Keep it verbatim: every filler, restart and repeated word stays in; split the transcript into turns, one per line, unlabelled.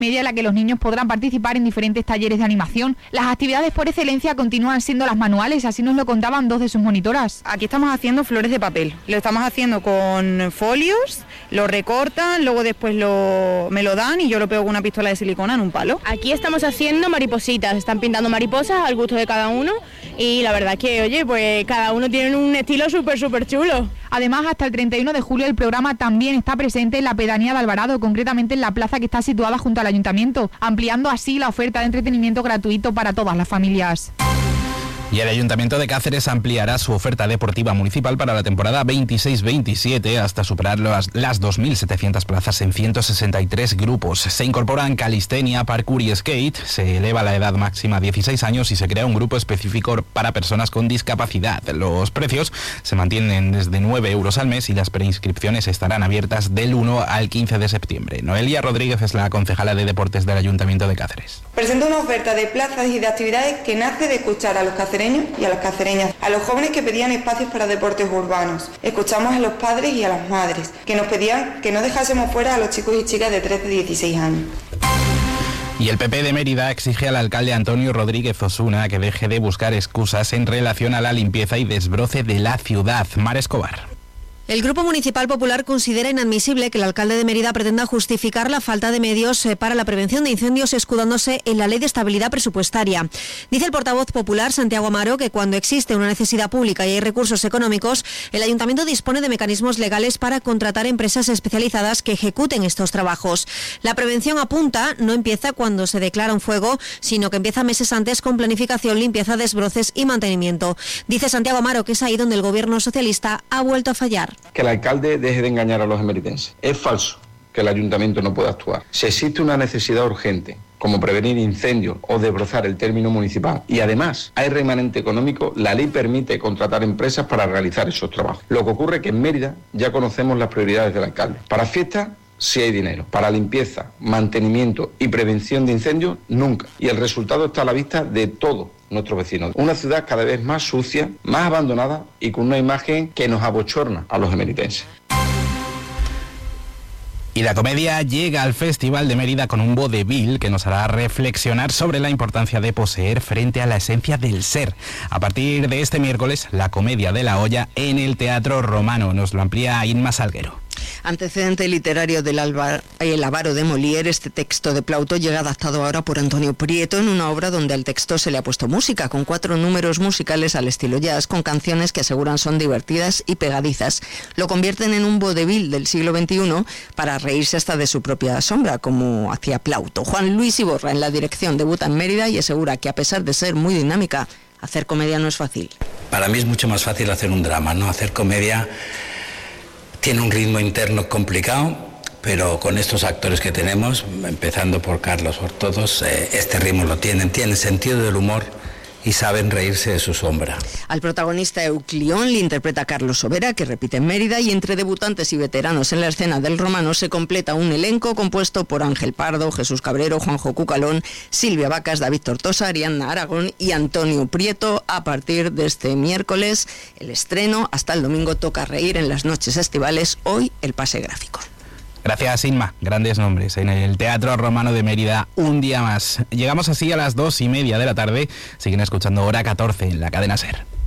medida en la que los niños podrán participar en diferentes talleres de animación. Las actividades por excelencia continúan siendo las manuales, así nos lo contaban dos de sus monitoras.
Aquí estamos haciendo flores de papel, lo estamos haciendo con folios, lo recortan, luego después lo, me lo dan y yo lo pego con una pistola de silicona en un palo.
Aquí estamos haciendo maripositas, están pintando mariposas al gusto de cada uno y la verdad es que, oye, pues cada uno tiene un estilo súper, súper chulo.
Además, hasta el treinta y uno de julio el programa también está presente en la pedanía de Alvarado, concretamente en la plaza que está situada junto al ayuntamiento, ampliando así la oferta de entretenimiento gratuito para todas las familias.
Y el Ayuntamiento de Cáceres ampliará su oferta deportiva municipal para la temporada veintiséis veintisiete hasta superar las, las dos mil setecientas plazas en ciento sesenta y tres grupos. Se incorporan calistenia, parkour y skate, se eleva la edad máxima a dieciséis años y se crea un grupo específico para personas con discapacidad. Los precios se mantienen desde nueve euros al mes y las preinscripciones estarán abiertas del uno al quince de septiembre. Noelia Rodríguez es la concejala de Deportes del Ayuntamiento de Cáceres.
Presenta una oferta de plazas y de actividades que nace de escuchar a los cacereños y a las cacereñas, a los jóvenes que pedían espacios para deportes urbanos. Escuchamos a los padres y a las madres, que nos pedían que no dejásemos fuera a los chicos y chicas de trece a dieciséis años.
Y el P P de Mérida exige al alcalde Antonio Rodríguez Osuna que deje de buscar excusas en relación a la limpieza y desbroce de la ciudad. Mar Escobar.
El Grupo Municipal Popular considera inadmisible que el alcalde de Mérida pretenda justificar la falta de medios para la prevención de incendios escudándose en la Ley de Estabilidad Presupuestaria. Dice el portavoz popular, Santiago Amaro, que cuando existe una necesidad pública y hay recursos económicos, el Ayuntamiento dispone de mecanismos legales para contratar empresas especializadas que ejecuten estos trabajos. La prevención, apunta, no empieza cuando se declara un fuego, sino que empieza meses antes con planificación, limpieza, desbroces y mantenimiento. Dice Santiago Amaro que es ahí donde el gobierno socialista ha vuelto a fallar.
Que el alcalde deje de engañar a los emeritenses. Es falso que el ayuntamiento no pueda actuar. Si existe una necesidad urgente, como prevenir incendios o desbrozar el término municipal, y además hay remanente económico, la ley permite contratar empresas para realizar esos trabajos. Lo que ocurre es que en Mérida ya conocemos las prioridades del alcalde. Para fiestas, sí hay dinero. Para limpieza, mantenimiento y prevención de incendios, nunca. Y el resultado está a la vista de todos nuestros vecinos. Una ciudad cada vez más sucia, más abandonada y con una imagen que nos abochorna a los emeritenses.
Y la comedia llega al Festival de Mérida con un vodevil que nos hará reflexionar sobre la importancia de poseer frente a la esencia del ser. A partir de este miércoles, la comedia de la olla en el Teatro Romano. Nos lo amplía Inma Salguero.
Antecedente literario del Alvar, El avaro de Molière, este texto de Plauto llega adaptado ahora por Antonio Prieto en una obra donde al texto se le ha puesto música, con cuatro números musicales al estilo jazz, con canciones que aseguran son divertidas y pegadizas. Lo convierten en un vodevil del siglo veintiuno para reírse hasta de su propia sombra, como hacía Plauto. Juan Luis Iborra en la dirección debuta en Mérida y asegura que a pesar de ser muy dinámica, hacer comedia no es fácil.
Para mí es mucho más fácil hacer un drama, ¿no? Hacer comedia tiene un ritmo interno complicado, pero con estos actores que tenemos, empezando por Carlos Ortodos, eh, este ritmo lo tienen, tienen sentido del humor y saben reírse de su sombra.
Al protagonista Euclión le interpreta Carlos Sobera, que repite en Mérida, y entre debutantes y veteranos en la escena del Romano se completa un elenco compuesto por Ángel Pardo, Jesús Cabrero, Juanjo Cucalón, Silvia Vacas, David Tortosa, Ariadna Aragón y Antonio Prieto. A partir de este miércoles, el estreno, hasta el domingo toca reír en las noches estivales, hoy el pase gráfico.
Gracias, Inma. Grandes nombres en el Teatro Romano de Mérida, un día más. Llegamos así a las dos y media de la tarde. Siguen escuchando Hora catorce en la cadena SER.